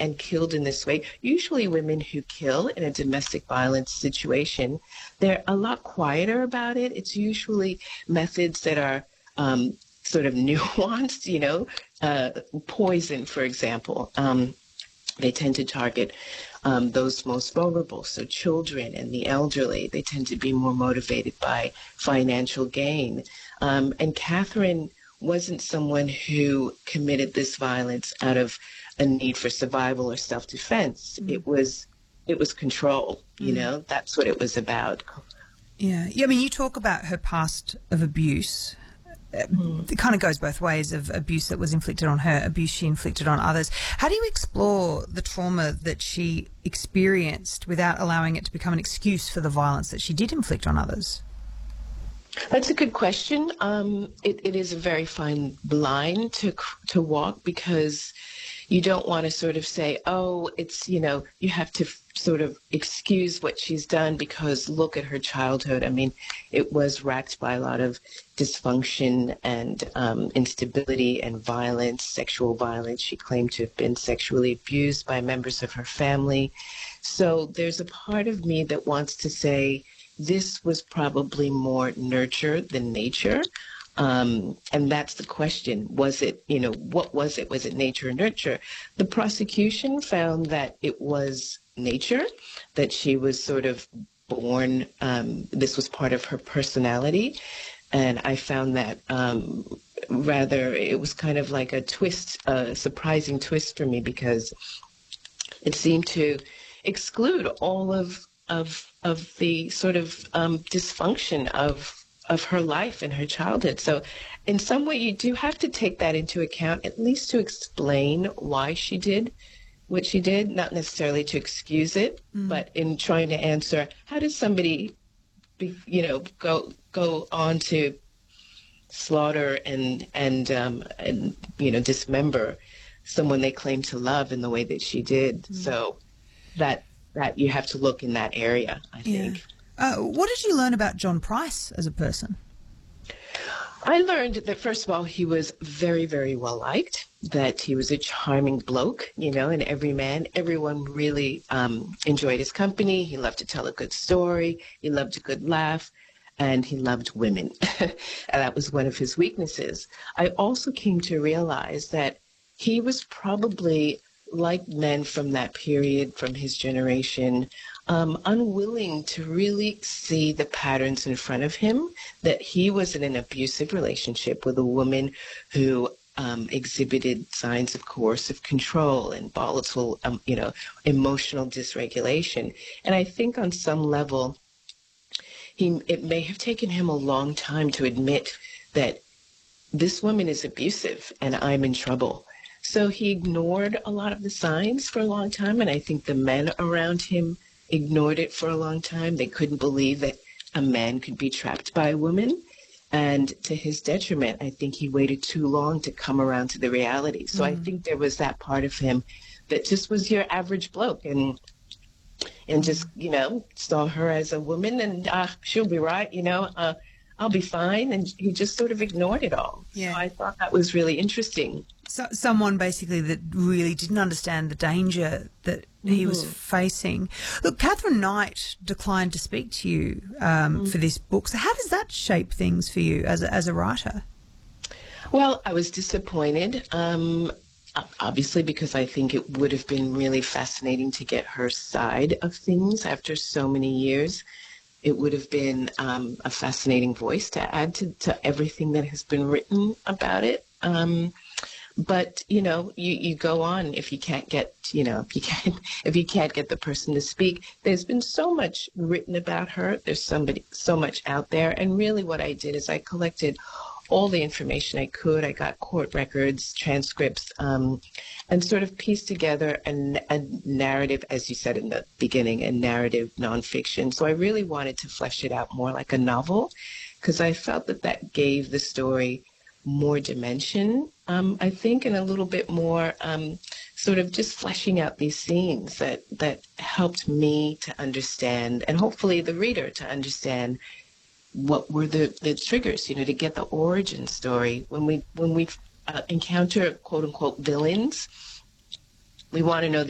and killed in this way. Usually women who kill in a domestic violence situation, they're a lot quieter about it. It's usually methods that are sort of nuanced, poison, for example. They tend to target those most vulnerable, so children and the elderly. They tend to be more motivated by financial gain. And Catherine wasn't someone who committed this violence out of a need for survival or self-defense. It was control, that's what it was about. Yeah. I mean, you talk about her past of abuse. It kind of goes both ways, of abuse that was inflicted on her, abuse she inflicted on others. How do you explore the trauma that she experienced without allowing it to become an excuse for the violence that she did inflict on others? That's a good question. It is a very fine line to walk, because you don't want to sort of say, oh, it's, you have to sort of excuse what she's done because look at her childhood. I mean, it was racked by a lot of dysfunction and instability and violence, sexual violence. She claimed to have been sexually abused by members of her family. So there's a part of me that wants to say this was probably more nurture than nature. And that's the question. Was it, what was it? Was it nature or nurture? The prosecution found that it was nature, that she was sort of born, this was part of her personality. And I found that rather, it was kind of like a twist, a surprising twist for me, because it seemed to exclude all of the sort of dysfunction of her life and her childhood. So in some way, you do have to take that into account, at least to explain why she did what she did, not necessarily to excuse it, but in trying to answer, how does somebody, go on to slaughter and dismember someone they claim to love in the way that she did? So that you have to look in that area, I think. What did you learn about John Price as a person? I learned that, first of all, he was very, very well liked, that he was a charming bloke, and everyone really enjoyed his company. He loved to tell a good story. He loved a good laugh, and he loved women. And that was one of his weaknesses. I also came to realize that he was probably, like men from that period, from his generation, unwilling to really see the patterns in front of him, that he was in an abusive relationship with a woman who exhibited signs of coercive control and volatile, emotional dysregulation. And I think on some level, it may have taken him a long time to admit that this woman is abusive and I'm in trouble. So he ignored a lot of the signs for a long time, and I think the men around him ignored it for a long time. They couldn't believe that a man could be trapped by a woman. And to his detriment, I think he waited too long to come around to the reality. So I think there was that part of him that just was your average bloke and just, saw her as a woman and she'll be right, I'll be fine. And he just sort of ignored it all. Yeah. So I thought that was really interesting. So, someone basically that really didn't understand the danger that he was facing. Look, Katherine Knight declined to speak to you for this book. So how does that shape things for you as a writer? Well, I was disappointed, obviously, because I think it would have been really fascinating to get her side of things after so many years. It would have been a fascinating voice to add to everything that has been written about it. But, you go on if you can't get, if you can't get the person to speak. There's been so much written about her. There's so much out there. And really what I did is I collected all the information I could. I got court records, transcripts, and sort of pieced together a narrative, as you said in the beginning, a narrative nonfiction. So I really wanted to flesh it out more like a novel, because I felt that gave the story more dimension, I think, and a little bit more sort of just fleshing out these scenes that helped me to understand, and hopefully the reader to understand, what were the triggers, to get the origin story. When we encounter quote unquote villains, we want to know